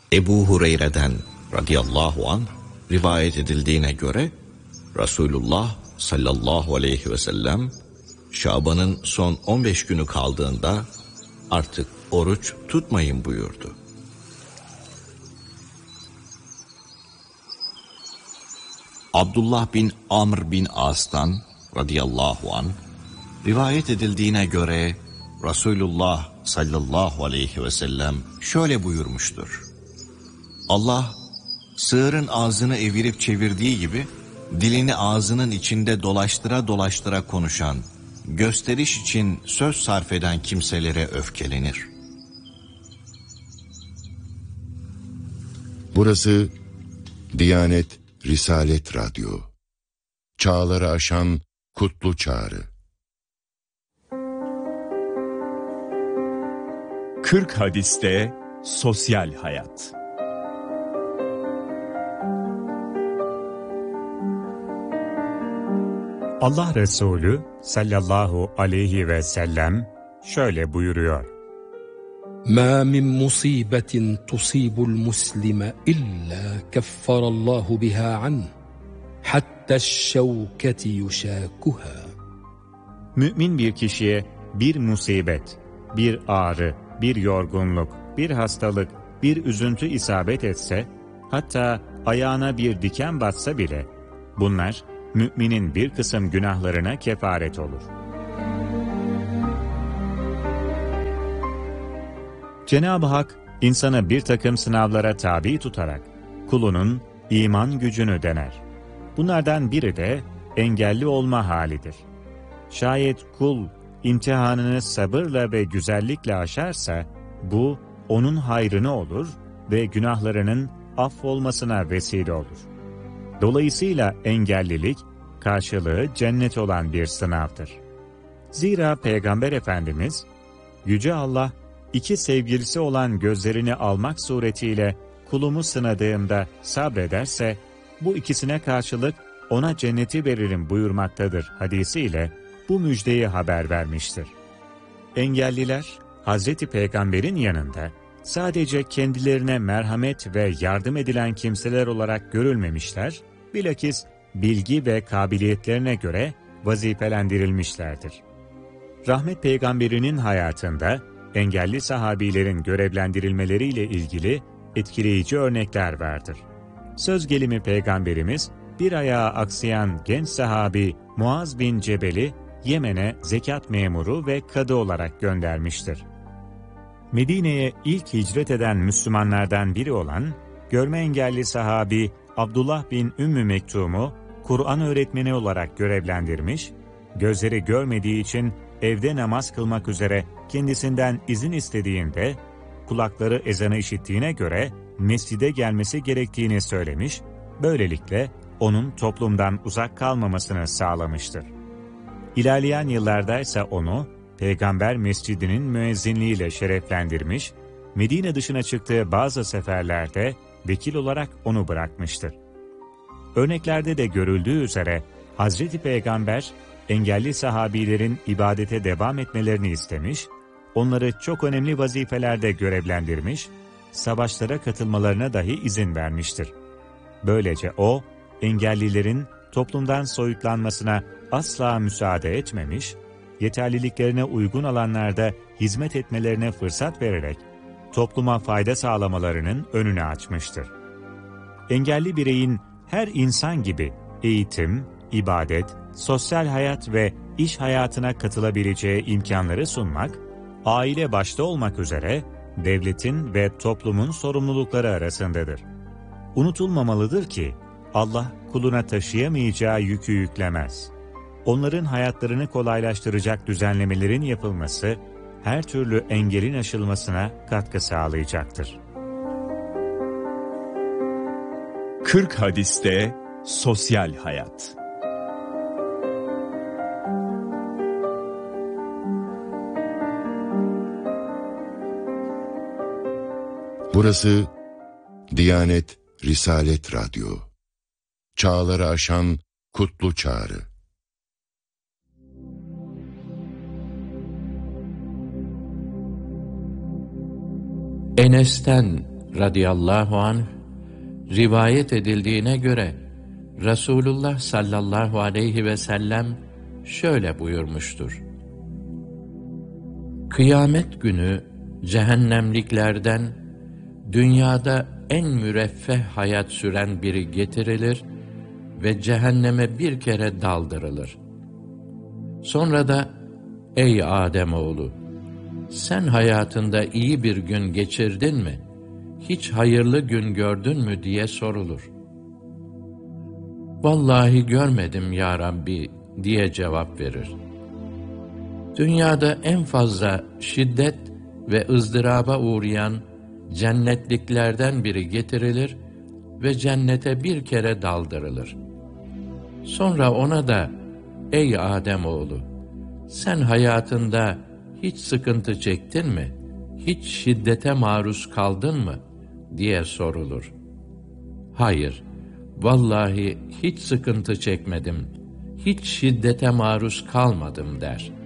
Ebu Hureyre'den radıyallahu anh rivayet edildiğine göre Resulullah sallallahu aleyhi ve sellem Şaban'ın son 15 günü kaldığında artık oruç tutmayın buyurdu. Abdullah bin Amr bin As'tan radıyallahu anh rivayet edildiğine göre Resulullah sallallahu aleyhi ve sellem şöyle buyurmuştur. Allah sığırın ağzını evirip çevirdiği gibi dilini ağzının içinde dolaştıra dolaştıra konuşan, gösteriş için söz sarf eden kimselere öfkelenir. Burası Diyanet Risalet Radyo. Çağları aşan kutlu çağrı. 40 hadiste sosyal hayat. Allah Resulü sallallahu aleyhi ve sellem şöyle buyuruyor. مَا مِنْ مُصِيبَةٍ تُصِيبُ الْمُسْلِمَ إِلَّا كَفَّرَ اللّٰهُ بِهَا عَنْهُ حَتَّى الشَّوْكَةِ يُشَاكُهَا. Mümin bir kişiye bir musibet, bir ağrı, bir yorgunluk, bir hastalık, bir üzüntü isabet etse, hatta ayağına bir diken batsa bile, bunlar müminin bir kısım günahlarına kefaret olur. Cenab-ı Hak, insanı bir takım sınavlara tabi tutarak, kulunun iman gücünü dener. Bunlardan biri de engelli olma halidir. Şayet kul, imtihanını sabırla ve güzellikle aşarsa, bu onun hayrına olur ve günahlarının affolmasına vesile olur. Dolayısıyla engellilik, karşılığı cennet olan bir sınavdır. Zira Peygamber Efendimiz, Yüce Allah, iki sevgilisi olan gözlerini almak suretiyle kulumu sınadığımda sabrederse, bu ikisine karşılık ona cenneti veririm buyurmaktadır hadisiyle bu müjdeyi haber vermiştir. Engelliler, Hazreti Peygamber'in yanında sadece kendilerine merhamet ve yardım edilen kimseler olarak görülmemişler, bilakis bilgi ve kabiliyetlerine göre vazifelendirilmişlerdir. Rahmet Peygamberinin hayatında engelli sahabilerin görevlendirilmeleriyle ilgili etkileyici örnekler vardır. Söz gelimi Peygamberimiz, bir ayağı aksayan genç sahabi Muaz bin Cebel'i Yemen'e zekat memuru ve kadı olarak göndermiştir. Medine'ye ilk hicret eden Müslümanlardan biri olan, görme engelli sahabi Abdullah bin Ümmü Mektum'u Kur'an öğretmeni olarak görevlendirmiş, gözleri görmediği için evde namaz kılmak üzere kendisinden izin istediğinde, kulakları ezanı işittiğine göre mescide gelmesi gerektiğini söylemiş, böylelikle onun toplumdan uzak kalmamasını sağlamıştır. İlerleyen yıllarda ise onu Peygamber Mescidi'nin müezzinliğiyle şereflendirmiş, Medine dışına çıktığı bazı seferlerde vekil olarak onu bırakmıştır. Örneklerde de görüldüğü üzere Hazreti Peygamber, engelli sahabilerin ibadete devam etmelerini istemiş, onları çok önemli vazifelerde görevlendirmiş, savaşlara katılmalarına dahi izin vermiştir. Böylece o, engellilerin toplumdan soyutlanmasına asla müsaade etmemiş, yeterliliklerine uygun alanlarda hizmet etmelerine fırsat vererek topluma fayda sağlamalarının önünü açmıştır. Engelli bireyin her insan gibi eğitim, ibadet, sosyal hayat ve iş hayatına katılabileceği imkanları sunmak, aile başta olmak üzere devletin ve toplumun sorumlulukları arasındadır. Unutulmamalıdır ki Allah kuluna taşıyamayacağı yükü yüklemez. Onların hayatlarını kolaylaştıracak düzenlemelerin yapılması, her türlü engelin aşılmasına katkı sağlayacaktır. 40 hadiste sosyal hayat. Burası Diyanet Risalet Radyo. Çağları aşan kutlu çağrı. Enes'ten radıyallahu anh, rivayet edildiğine göre Resulullah sallallahu aleyhi ve sellem şöyle buyurmuştur: Kıyamet günü cehennemliklerden dünyada en müreffeh hayat süren biri getirilir ve cehenneme bir kere daldırılır. Sonra da, ey Ademoğlu, sen hayatında iyi bir gün geçirdin mi? Hiç hayırlı gün gördün mü diye sorulur. Vallahi görmedim ya Rabbi diye cevap verir. Dünyada en fazla şiddet ve ızdıraba uğrayan cennetliklerden biri getirilir ve cennete bir kere daldırılır. Sonra ona da, ey Ademoğlu, sen hayatında hiç sıkıntı çektin mi? Hiç şiddete maruz kaldın mı? diye sorulur. Hayır, vallahi hiç sıkıntı çekmedim, hiç şiddete maruz kalmadım der.